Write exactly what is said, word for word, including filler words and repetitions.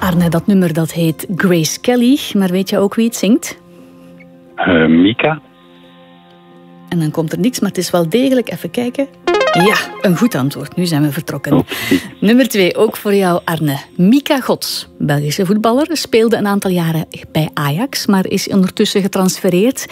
Arne, dat nummer dat heet Grace Kelly. Maar weet je ook wie het zingt? Uh, Mika. En dan komt er niks, maar het is wel degelijk. Even kijken. Ja, een goed antwoord. Nu zijn we vertrokken. Oh. Nummer twee, ook voor jou, Arne. Mika Gods, Belgische voetballer, speelde een aantal jaren bij Ajax, maar is ondertussen getransfereerd